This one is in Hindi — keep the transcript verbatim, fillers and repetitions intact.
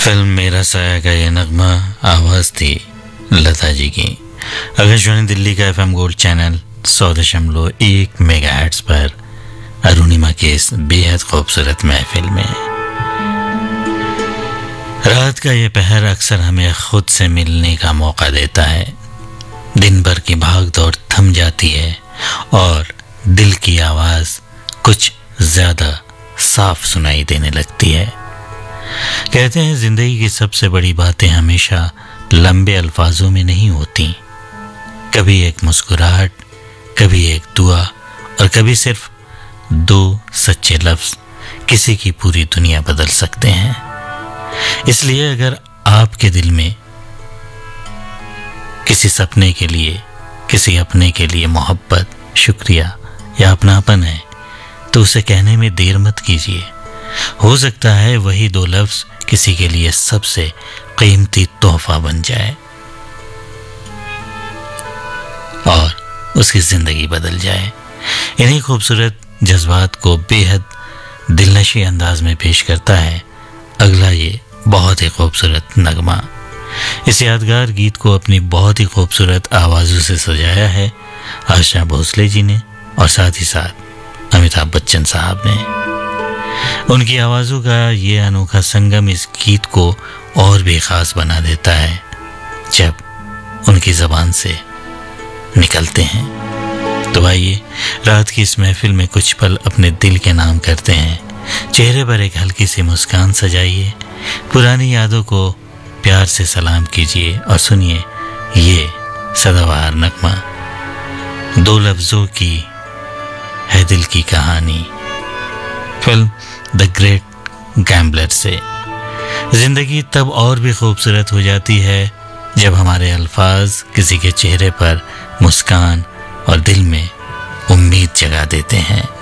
फिल्म मेरा साया का ये नगमा आवाज़ थी लता जी की। आकाशवाणी दिल्ली का एफएम गोल्ड चैनल सौ दशमलव एक मेगा हर्ट्ज पर अरुणिमा के इस बेहद खूबसूरत महफिल में रात का ये पहर अक्सर हमें खुद से मिलने का मौका देता है। दिन भर की भाग दौड़ थम जाती है और दिल की आवाज़ कुछ ज़्यादा साफ सुनाई देने लगती है। कहते हैं जिंदगी की सबसे बड़ी बातें हमेशा लंबे अल्फाजों में नहीं होती। कभी एक मुस्कुराहट, कभी एक दुआ और कभी सिर्फ दो सच्चे लफ्ज किसी की पूरी दुनिया बदल सकते हैं। इसलिए अगर आपके दिल में किसी सपने के लिए, किसी अपने के लिए मोहब्बत, शुक्रिया या अपनापन है तो उसे कहने में देर मत कीजिए। हो सकता है वही दो लफ्ज किसी के लिए सबसे कीमती तोहफा बन जाए और उसकी जिंदगी बदल जाए। इन्हीं खूबसूरत जज्बात को बेहद दिलनशी अंदाज में पेश करता है अगला ये बहुत ही खूबसूरत नगमा। इस यादगार गीत को अपनी बहुत ही खूबसूरत आवाज़ों से सजाया है आशा भोसले जी ने और साथ ही साथ अमिताभ बच्चन साहब ने। उनकी आवाज़ों का ये अनोखा संगम इस गीत को और भी ख़ास बना देता है जब उनकी ज़बान से निकलते हैं। तो आइए रात की इस महफिल में कुछ पल अपने दिल के नाम करते हैं। चेहरे पर एक हल्की सी मुस्कान सजाइए, पुरानी यादों को प्यार से सलाम कीजिए और सुनिए ये सदाबहार नगमा। दो लफ्ज़ों की है दिल की कहानी, फिल्म द ग्रेट गैम्बलर से। जिंदगी तब और भी खूबसूरत हो जाती है जब हमारे अल्फाज किसी के चेहरे पर मुस्कान और दिल में उम्मीद जगा देते हैं।